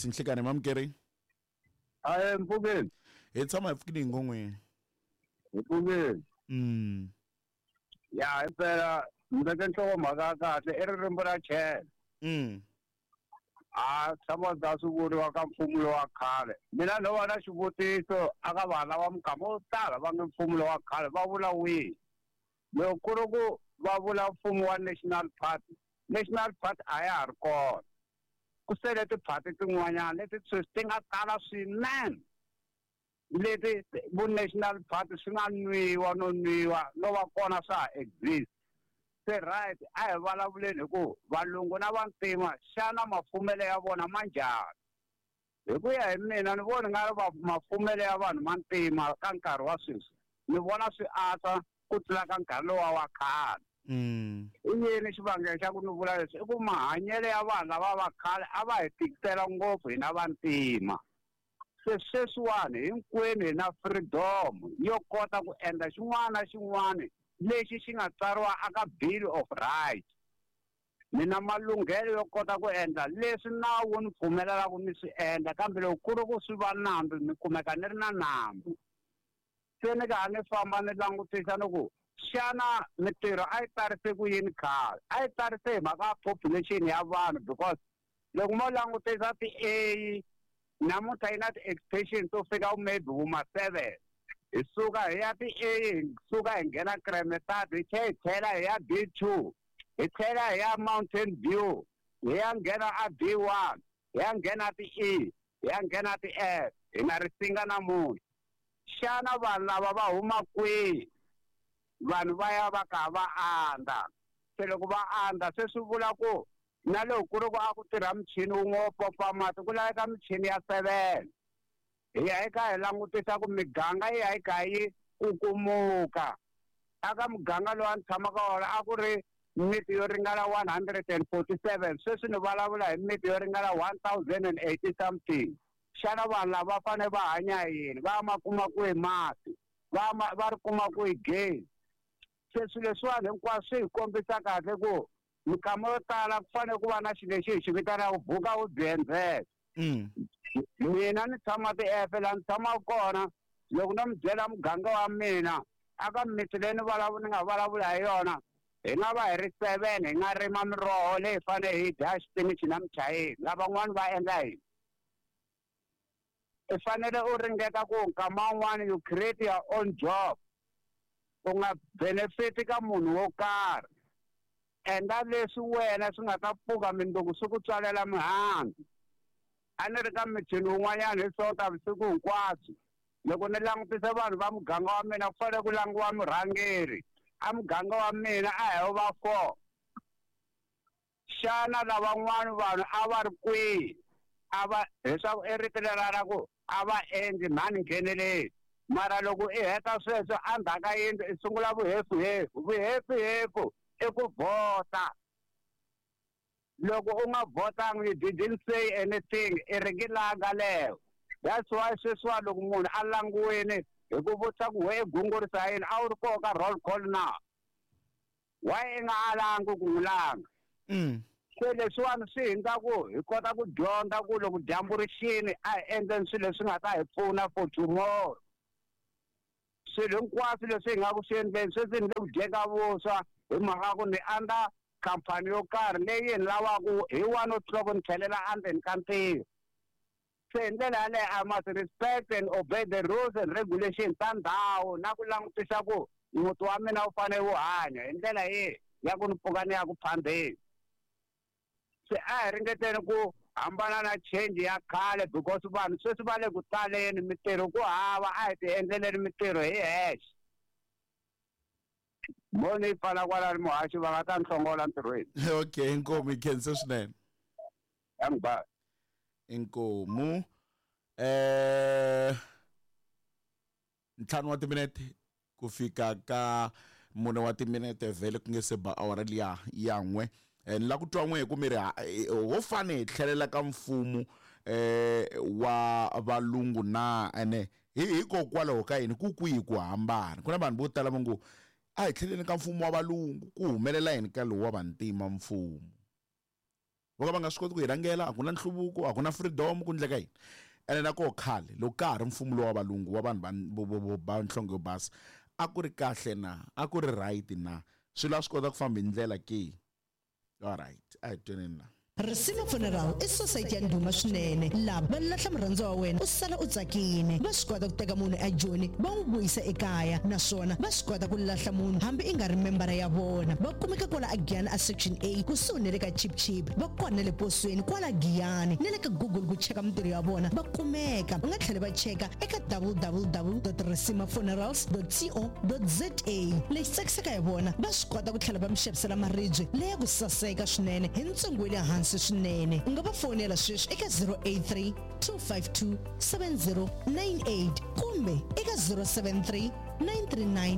right nhlekani mamkeri Mpukeni. hi tshama hi fikile ngongweni Mpukeni. Ya impela ndeke nhloko mhaka kahle I ririmi ra chela. Tshama ndza swi vuriwa ka mfumo wa khale. Mina no va na xivutiso aka vana va muganga wo tala va nge mfumo wa khale va vula wihi. Loko ku ri ku va vula mfumo wa National Party a ya ha ri kona. Ku sele ti-party tin'wanyana leti sweswi ti nga tala swinene. Leti vu National Party swi nga nwiwa no va kona swa ha exist. Se right a hi vulavuleni hi ku valungu na vantima xana mafumelo ya vona ma njhani. Hi ku ya hi mina ni vona nga ri mafumelo ya vanhu vantima ka nkarhi wa sweswi ni vona swi antswa ku tlula ka nkarhi lowa wa khale. I yini xivangelo xa ku ni vula leswi I ku mahanyelo ya vanhu lava va khale a va hi tikisela ngopfu hina vantima. Se sweswiwani hinkwenu hi na freedom yo kota ku endla xin'wana na xin'wana lexi xi nga tsariwa aka Bill of Rights. Ni na malunghelo yo kota ku endla leswi nawu ni pfumelelaka ni swi endla kambe loko ku ri ku swi va nambu ni kumeka ni ri na nambu. Se ni nga ni famba ni langutisa ni ku xana mitirho a yi tarise ku yini khale a yi tarise hi mhaka population ya vanhu because loko mo langutisa ti-A namuntlha yi na ti-extension to fika maybe huma 7 hi suka hi ya ti-A hi suka hi nghena Kremetadi hi tlhela hi ya B2 hi tlhela hi ya Mountain View hi ya nghena a B1 hi ya nghena ti-E hi ya nghena ti-F hi nga ri singa namuntlha. Xana vanhu lava va huma kwihi vanhu va ya va kha va andza. Se loko va andza se swi vula ku na loko ku ri ku a ku tirha muchini wun'we wo pompa mati ku laveka michini ya 7. Hi ya hi kha hi langutisa ku miganga yi ya hi kha yi kukumuka. Aka muganga lowu a ni tshamaka wona a ku ri miti yo ringana 147 sweswi ni vulavula hi miti yo ringana 1080 something. Xana vanhu lava va fanele va hanya hi yini va ma kuma ku hi mati va ri kuma ku hi gezi. Se swilo leswiwani hinkwaswo swi hi kombisa kahle ku mikama yo tala ku fanele ku va na xilo lexi hi xi vitanaka buka u dyondzela. Mina ni tshama ti-F laha ni tshamaka kona loko no mi byela muganga wa mina aka miti leyi ni nga vulavula hi yona hi nga va hi ri 7 hi nga rima miroho leyi fanele hi dya xipinichi na muchayeni lavan'wani va endla yini. I fanele u ringeta ku nkama wun'wani you create your own job u nga benefit ka munhu wo karhi. Endla leswi wena swi nga ta pfuka mindzuku swi ku tswalela mihandzu. A ni ri ka michini wun'wanyana hi sota vusiku hinkwabyo loko ni langutisa vanhu va muganga wa mina ku fanele ku langiwa murhangeri a muganga wa mina a hi va 4. Xana lavan'wani vanhu a va ri kwihi a va leswaku rito ra ku a va endli mhani ngheneleni mara loko I heta sweswo endzhaku ka yindlu I sungula vuhefu I ku vhota. Loko u nga vhotangi you didn't say anything I ringilanga leyo. That's why sweswiwa loko munhu a langiwini hi ku vutisa ku we gungurisa yini a wu ri koho ka roll call na why I nga alangi ku n'wi langa. Se leswiwani swi hindza ku hi kota ku dyondza ku loko dyambu ri xini a hi endleni swilo leswi nga ta hi pfuna for tomorrow. Swilo hinkwaswo leswi hi nga ku swi endleni sweswi ni le ku dyeka vuswa hi mhaka ku ni andza khampani yo karhi leyi hi lavaka hi 1:00 ni tlhelela endzeni ka ntirho. Se hi ndlela yaleyo I must respect and obey the rules and regulations ta ndhawu na ku langutisa ku muti wa mina wu fanele wu hanya hi ndlela ya ku ni pfuka ni ya ku phambeni. Se a hi ringeteni ku hambana na change ya khale because vanhu sweswi va le ku taleni mitirho ku hava a hi ti endleleni mitirho hi hexe. Moni yi pfala kwala ni muhaxi va nga ta ni hlongola ntirhweni. Okay inkomu hi khense swinene. Yangibye. Inkomu 5 wa timinete ku fika ka 4 wa timinete vhele ku nge se ba awara liya yan'we. Ni la ku twa n'we hi ku miri ho fane hi tlhelela ka mfumo wa valungu na ene hikokwalaho ka yini ku kwihi ku hambana. Ku na vanhu vo tala va ngo a hi tlheleni ka mfumo wa valungu ku humelela yini ka lowu wa vantima mfumo. vo ka va nga swi koti ku hi rhangela, a ku na nhluvuko, a ku na freedom, ku endleka yini. Ene na koho khale loko ka ha ri mfumo lowa valungu wa vanhu va nhlonge yo basa, a ku ri kahle na, a ku ri right na, swilo a swi kota ku famba hi ndlela ke. Alright, a hi tweneni na. Risima Funeral I society ya ndhuma swinene laha va lahla murhandziwa wa wena u sala u tsakile. Va swi kota ku teka munhu ajoni va n'wi vuyisa ekaya, naswona va swi kota ku lahla munhu hambi I nga ri membara ya vona. Va kumeka kwala a Giyani a section A kusuhi na le ka Chip Chip, va kona le posweni kwala Giyani, na le ka Google ku cheka mintirho ya vona va kumeka. U nga tlhela va cheka eka www.risimafunerals.co.za. lexi tsakisaka hi vona va swi kota ku tlhela va mi xavisela maribye leya ku saseka swinene hi ntsengo wa le hansi swinene. U nga va fonela sweswi eka 083 252 7098 kumbe eka 073 939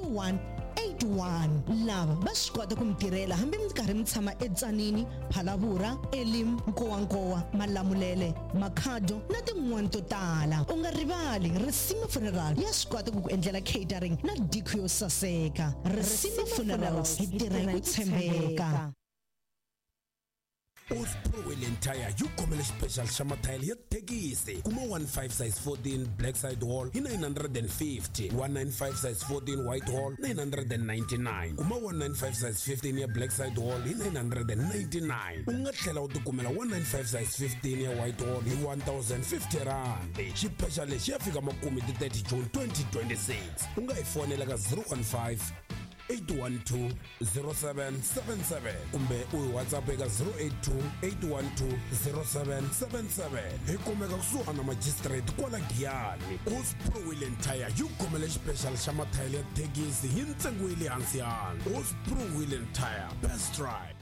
2181. lava va swi kota ku mi tirhela hambi mi karhi mi tshama eTzanini, Phalavura, Elim, Nkowankowa, Malamulele, Makhado na tin'wana to tala. U nga rivali Risima Funeral ya swi kota ku ku endlela catering na diko yo saseka. Risima Funerals hi tirha hi ku tshembeka. Osprowell entire Ukomele special shamathile ya thekisi kuma 15 size 14 black side wall hi 950, 195 size 14 white wall 999, kuma 195 size 15 ya black side wall hi 999. U nga tlhela u tikumela 195 size 15 ya white wall hi 1050 rand. Xipecial lexi ya fika makume ti 30 June 2026. U nga hi fonela ka 015 812 0777 kumbe u WhatsApp eka 082 812 0777. Hi kumeka kusuhana na magistrate kwala Giyani. Osprowell entire Ukomele special shamathile ya thekisi hi ntsengo wa le hansi yana. Osprowell entire best ride.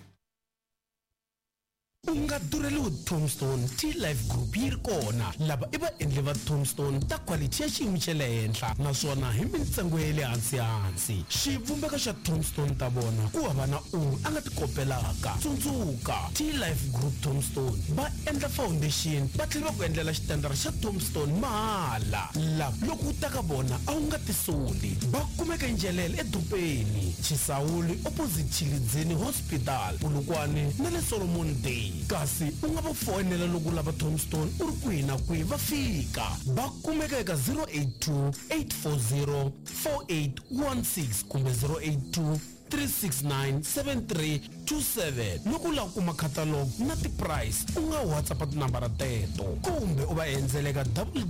Unga dureliwe Tombstone T-Life Group yi ri kona lava I vaendli va Tombstone ta quality ya xiyimo xa le henhla naswona hi mintsengo ya le hansi. Xivumbeko xa Tombstone ta vona ku hava na un'we a nga ti kopelaka. Tsundzuka T-Life Group Tombstone va endla foundation va tlhela va ku endlela xitendara xa Tombstone mahala. Lava loko u ta ka vona a wu nga ti soli. Va kumeka Njelele eDupeni, Chisawuli opposite Chilidzini Hospital, Polokwane na le Solomon Day. Kasi u nga va fonela loko u lava Tombstone u ri kwihi na kwihi va fika. Va kumeka eka 082 840 4816 kumbe 082 369 7327. Loko u lava ku kuma catalog na ti-price u nga WhatsApp tinambara teto kumbe u va endzela eka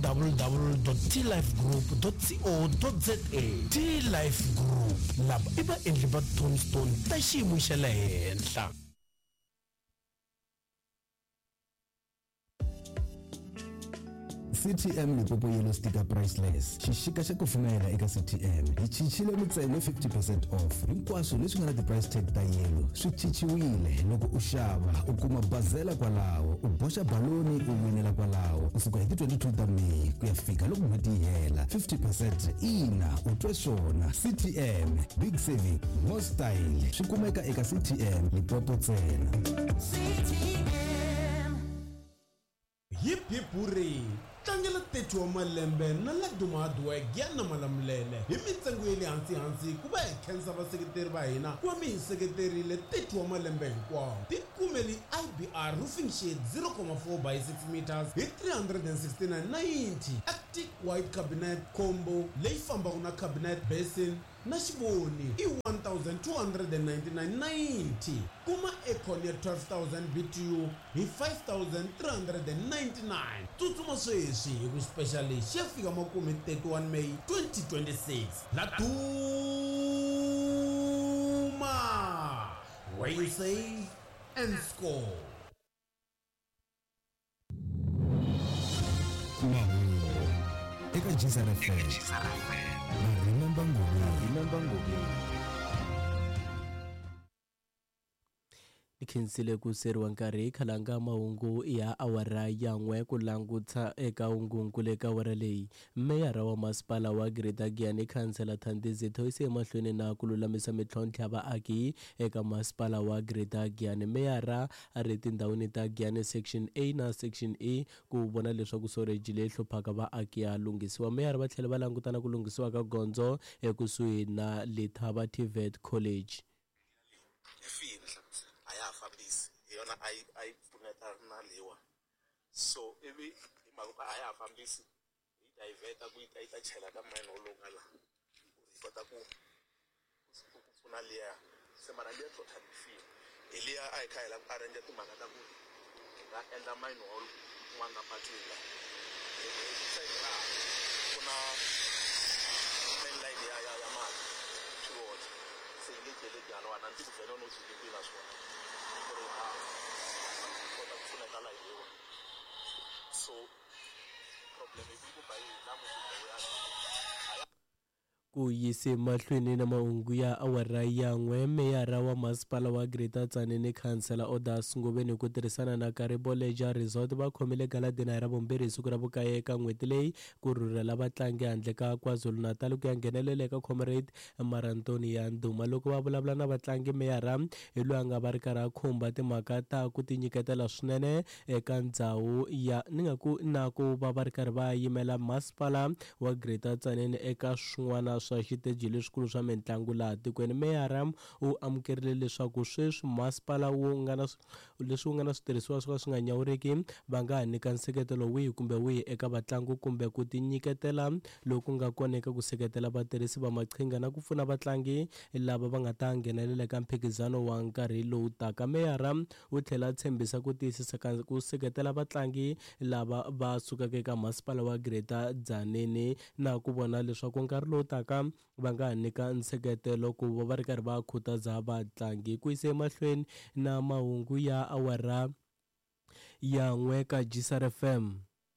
www.tlifegroup.co.za. T-Life Group lava I vaendli va Tombstone ta xiyimo xa le henhla. CTM Limpopo Yellow Sticker Priceless. Xixika xa kufumela eka CTM hi chichile mintsengo 50% off. Hinkwaswo leswi nga na ti-price tag ta yellow swi chichiwile. Loko u xava u kuma bazela kwalaho, u boxa baloni u winela kwalaho kusuka hi ti 22 ta May ku ya fika loko n'hweti yi hela. 50% ina u twe swona. CTM Big Saving More Style swi kumeka eka CTM Limpopo ntsena. Hip hip hooray! Tlangela 30 wa malembe na Laduma Hardware Giyani na Malamulele hi mintsengo ya le hansi ku va hi khensa vaseketeri va hina ku va mi hi seketerile 30 wa malembe hinkwawo. Tikumeli IBR roofing shade 0.4 by 6 meters hi 369.90, Arctic white cabinet combo leyi fambaka na cabinet basin na xivoni I 1299.90. Kuma aircon ya 12,000 BTU hi 5,399. Tsutsuma sweswi hi ku special lexi ya fika makume 31 May 2026. La Duma, where you save and score. Eka Jisara FM. Remember Ngobe. Ikhensile ku seriwa nkarhi khalanga mahungu ya awara yan'we ku langutsa eka hungu le ka awara leyi. Meyara wa masipala wa Greater Giyani Councillor Thandi Zitho ise emahlweni na ku lulamisa mitlhontlho ya vaaki eka masipala wa Greater Giyani. Meyara a ri tindhawini ta Giyani section A na section E ku vona leswaku storage leyi hluphaka vaaki ya lunghisiwa. Meyara va tlhela va langutana ku lunghisiwa ka gondzo ekusuhi na Letaba TVET College. Fini ayafambisi yona so ivi imhaka a ya ha fambisi yi divert ku yi ta chela ka mine lowu nga laha ku yi kota ku pfuna liya se mara liya total fee hi liya a hi kha hi lava ku arrange timhaka ta ku hi nga endla mine hall kun'wana na patwini laha ku na main line ya mati swiwotla se yi nge tleleki halawani a ni ti ku vhele no tshikipila swona ku ri a kota ku pfuneka laha hi leyiwa so problem yi ku ba yi lamu ku yise mahlweni na mahungu ya awara yan'we meyara wa masipala wa Greater Tzaneen Councillor Odas Ngobeni ku tirhisana na Karabo Leisure Resort va khomile galadina ra vumbirhi siku ra vukaye eka n'hweti leyi ku rhurhela vatlangi handle ka KwaZulu-Natal ku ya nghenelela eka Comrade Marantoni ya Nduma. Loko va vulavula na vatlangi meyara hi loyi a nga va ri karhi a khumba timhaka ta ku tinyiketela swinene eka ndhawu ya na ku va ri karhi va yimela masipala wa Greater Tzaneen eka swin'wana swa xiteji leswikulu swa mitlangu laha tikweni. Meyara u amukerile leswaku sweswi masipala leswi wu nga na switirhisiwa swo ka swi nga nyawuriki va nga ha nyika nseketelo wihi kumbe wihi eka vatlangi kumbe ku tinyiketela loku nga kona eka ku seketela vatirhisi va maqhinga na ku pfuna vatlangi lava va nga ta nghenelela eka mphikizano wa nkarhi lowu taka. Meyara u tlhela a tshembisa ku tiyisisa ku seketela vatlangi lava va sukaka eka masipala wa Greater Tzaneen na ku vona leswaku nkarhi lowu taka va nga nyika nseketelo ku va ri karhi va khutaza vatlangi. Ku yise emahlweni na mahungu ya awara yan'we ka Gisar FM,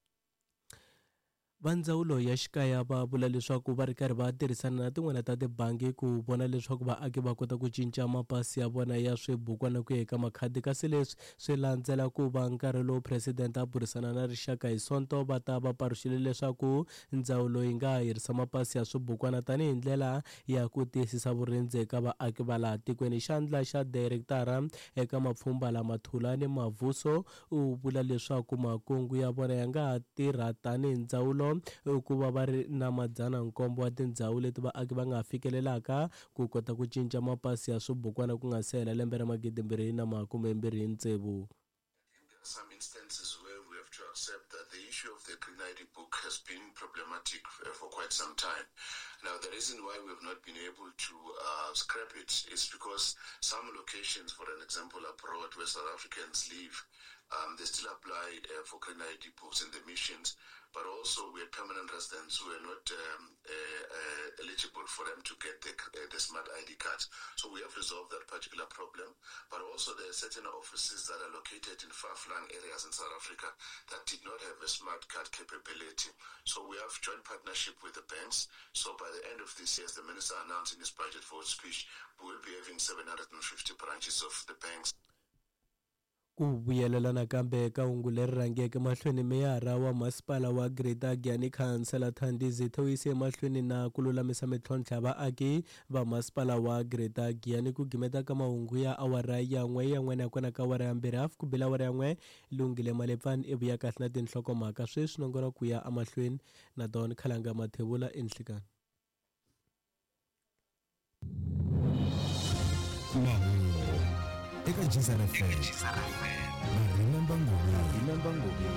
va ndzawulo ya xikaya va vula leswaku va ri karhi va tirhisana na tin'wana ta tibangi ku vona leswaku vaaki va kota ku cinca mapasi ya vona ya swibukwana ku ya eka makhadi, kasi leswi swi landzela ku va nkarhi lowu president a burisana na rixaka hi Sonto va ta va paruxile leswaku ndzawulo yi nga hirisa mapasi ya swibukwana tanihi ndlela ya ku tiyisisa vurindzi eka vaaki va laha tikweni. Xandla xa direktara eka mapfhumba lama Thulani Mavuso u vula leswaku makungu ya vona ya nga ha tirha tanihi ndzawulo ku va va ri na 700 wa tindhawu leti vaaki va nga fikelelaka ku kota ku cinca mapasi ya swibukwana ku nga se hela lembe ra 2026. Some instances where we have to accept that the issue of the Green ID book has been problematic for quite some time. Now, the reason why we have not been able to scrap it is because some locations, for an example, abroad where South Africans live, they still apply for Green ID books in the missions, but also we have permanent residents who are not eligible for them to get the smart ID cards. So we have resolved that particular problem, but also there are certain offices that are located in far-flung areas in South Africa that did not have a smart card capability. So we have joint partnership with the banks. So by the end of this year, as the minister announced in his budget forward speech, we will be having 750 branches of the banks. Ku vuyelela nakambe eka hungu leri rhangeke mahlweni meyara wa masipala wa Greater Giyani Councillor Thandi Zithe u yise emahlweni na ku lulamisa mitlhontlha vaaki va masipala wa Greater Giyani ku gimeta ka mahungu ya awara yan'we na kona ka awara ya mbirhi hafu ku bila awara yan'we Lungile Malepfani ivi ya kahle na tinhlokomhaka sweswi nongora ku ya amahlweni na Don Khalanga Mathebula enhlikani. Eka Gisar FM, remember Ngobe.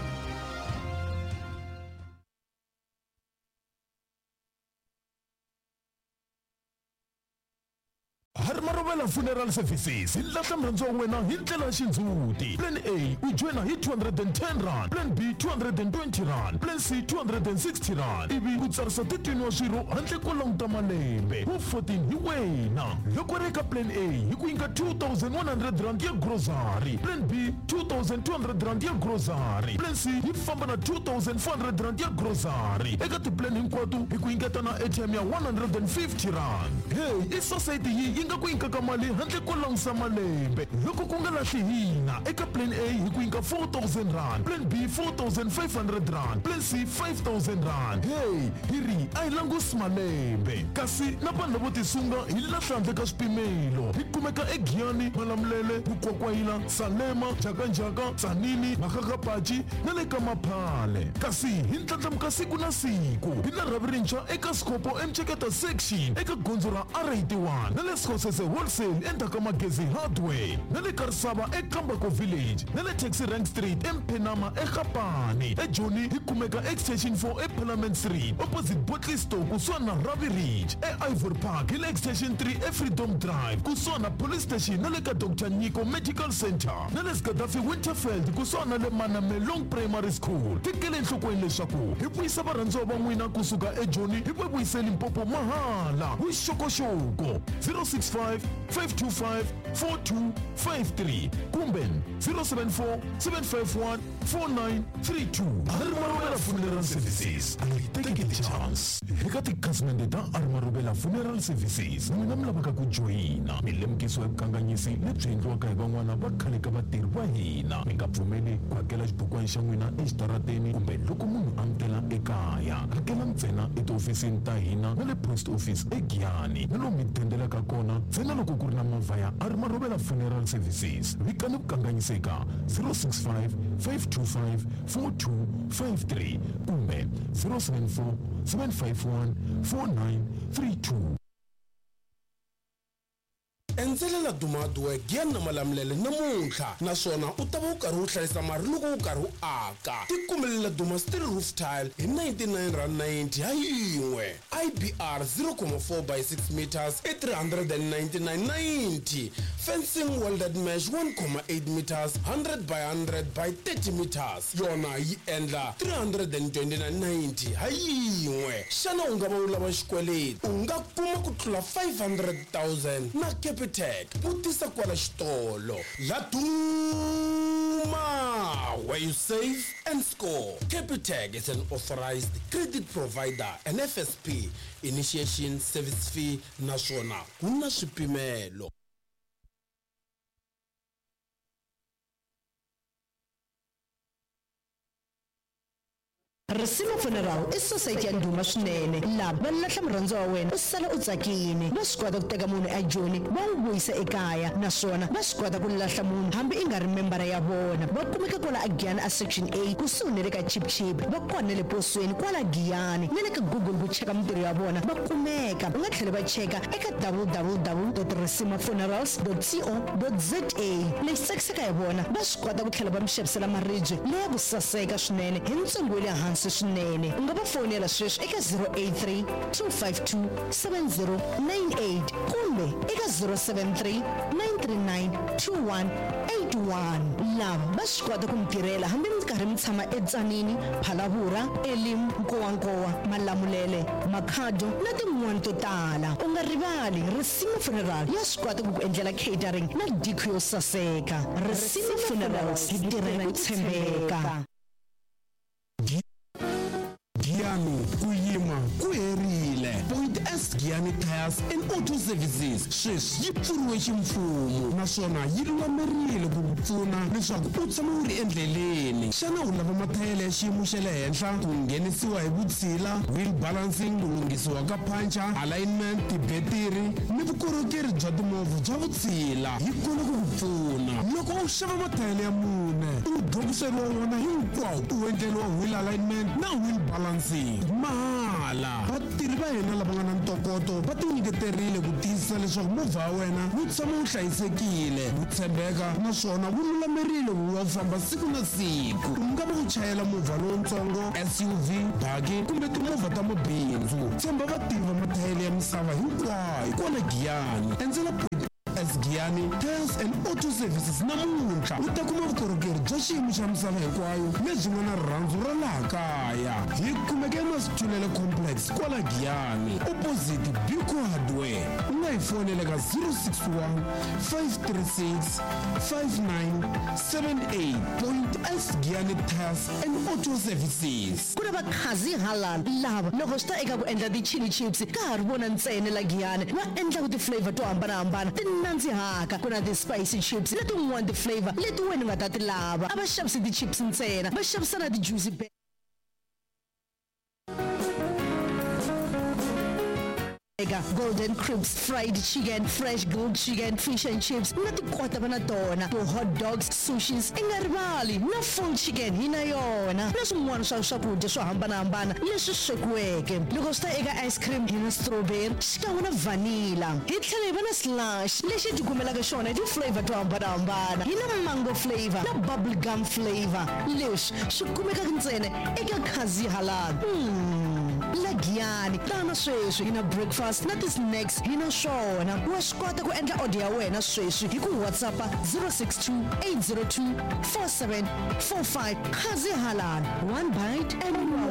Harmarovela Funeral Services hi lahla murhandziwa wa wena hi ndlela ya xindzuti. Plan A u joina hi 210 rand, Plan B 220 rand, Plan C 260 rand. Ivi ku tsarisa titwini wa swirho handle ko languta malembe. Wu 14 hi wena. Loko ri eka Plan A hi ku nyika 2100 rand ya grocery, Plan B 2200 rand ya grocery, Plan C hi famba na 2400 rand ya grocery. Eka tiplan hinkwato hi ku nyiketa na ATM ya 150 rand. Hey, i society yi nga ku nyika mali handle ko langusa malembe. Loko ku nga lahli hina eka Plan A hi ku nyika 4000 rand, Plan B 4500 rand, Plan C 5000 rand. Hey, hiri a hi langusi malembe kasi na vanhu vo tisunga hi lahla handle ka swipimelo. Hi kumeka eGiyani, Malamulele, Bukwakwayila, Salema, Jakanjaka, Tzaneen, Makakapachi na le ka Maphale. Kasi hi ndlandlamuka siku na siku hi na ravirintshwa eka Skopo Mcheketa section eka gondzo ra R81 na le Skosese Wholesale endzhaku Magezi Hardware na le Karisaba eKambako Village na le Taxi Rank Street eMphenama eGapane eJoni hi kumeka extension 4 eParliament Street opposite Botley Store kusuka na Ravi Ridge eIvory Park hi le extension 3 eFreedom Drive kusuka na Police Station na le ka Dr. Nyiko Medical Center na le Gaddafi Winterfeld kusuka na le Manamelong Primary School tikele enhlokweni leswaku hi vuyisa varhandziwa va n'wina kusuka eJoni hi vuyisa Limpopo mahala vuxokoxoko 065 525 4253 kumbe 074 751 4932 Armarubela Funeral Services take the chance eka tikhasimende ta Armarubela Funeral Services n'wina mi lavaka ku joyina mi lemukisiwa vukanganyisi lebyi endliwaka hi van'wana va khale ka vatirhi va hina mi nga pfumeli ku hakela xibukwana xa n'wina exitarateni kumbe loko munhu amukela ekaya hakela ntsena etihofisini ta hina na le post office eGiyani na lomu mi dendelaka kona ntsena loko ku ri na movha ya Armarubela Funeral Services vikani vukanganyiseka 065 525 4253 kumbe 074 751 4932 Enzelela dumadwe Giyani na Malamulele namuntlha naswona u ta va u karhi u hlayisa mali loko u karhi u aka tikumelela Duma Steel Roof Tile hi 99.90 ha yin'we IBR 0.4 by 6 meters e 399.90 fencing welded mesh 1.8 meters 100 by 100 by 30 meters yona yi endla 329.90 ha yin'we xana u nga va u lava xikweleti u nga kuma ku tlula 500,000 na Capitec vutisa kwala xitolo la Duma where you save and score. Capitec is an authorized credit provider, an FSP, initiation service fee naswona kuna swipimelo. Risima Funeral i society ya ndhuma swinene laha va lahla murhandziwa wa wena u sala u tsakini va swi kota ku teka munhu eJoni va n'wi vuyisa ekaya naswona va swi kota ku lahla munhu hambi i nga ri membara ya vona va kumeka kwala eGiyani a section 8 kusuhi ni le ka Chip Chip va kona le posweni kwala Giyani ni le ka Google ku cheka mintirho ya vona va kumeka u nga tlhela va cheka eka www.risimafunerals.co.za leyi tsakisaka hi vona va swi kota ku tlhela va mi xavisela maribye leya ku saseka swinene hi ntsengo wa le hansi swinene u nga va fonela sweswi eka 083 252 7098 kumbe eka 073 939 2181 lava va swi kota ku mi tirhela hambi mi karhi mi tshama eTzanini Phalavura Elim Nkowankowa Malamulele Makhado na tin'wana to tala u nga rivali Risima Funeral ya swi kota ku ku endlela catering na diko yo saseka Risima Funerals yi tirhela ku tshembeka. Giyani kuyima ku herile Point S Giyani Tires and Auto Services sweswi yi pfuriwe ximfumo naswona yi lulamerile ku pfuna leswaku u tshama u ri endleleni xana u lava mathayele ya xiyimo xa le henhla ku nghenisiwa hi vutshila wheel balancing ku lunghisiwa ka phancha alignment tibetiri ni vukorhokeri bya timovha bya vutshila yi kona ku pfuna loko u xava mathayele ya mune u dhogiseriwa wona hinkwawo u endleriwa wheel alignment na wheel balancing mahala vatirhi va hina lava nga na ntokoto va tinyiketerile ku tiyisisa leswaku movha wa wena wu tshama wu hlayisekile wu tshembeka naswona wu lulamerile ku va famba siku na siku u nga va u chayela movha lowutsongo SUV baki kumbe timovha ta mabindzu tshemba vatirhi va mathayele ya misava hinkwayo kwala Giyani endzela Giyani Tires and Auto Services namuntlha u ta kuma vukorhokeri bya xiyimo xa misava hinkwayo lebyi nga na rirhandzu ra laha kaya hi kumeke Masitulele Complex kwala Giyani opposite Biko Hardware u nga hi fonela ka 061 536 5978 Point S Giyani Tires and Auto Services. Ku na vakhazi halal lava loko swi ta eka ku endla ti-chili chips ka ha ri vona ntsena la Giyani va endlaku ti-flavor to hambanahambana nandzihaka ku na ti-spicy chips na tin'wana ti-flavor leti wena nga ta ti lava a va xavisi ti-chips ntsena va xavisa na ti-juicy bag golden crisps, fried chicken, fresh grilled chicken, fish and chips, na tikwata va na tona, to hot dogs, sushis, i nga rivali na full chicken hi na yona, na swin'wana swa swakudya swo hambanahambana leswi swekiweke. Loko swi ta eka ice cream hi na strawberry xikan'we na vanilla, hi tlhela hi va na slush lexi ti kumelaka xona hi ti-flavor to hambanahambana, hi na mango flavor na bubble gum flavor, leswi swi kumekaka ntsena eka Khazi Halal. Lagiyani tana sweswi hi na breakfast na ti-snacks hi na swona. Wa swi kota ku endla order ya wena sweswi hi ku WhatsApp 062 802 4745. Khazi Halal, one bite and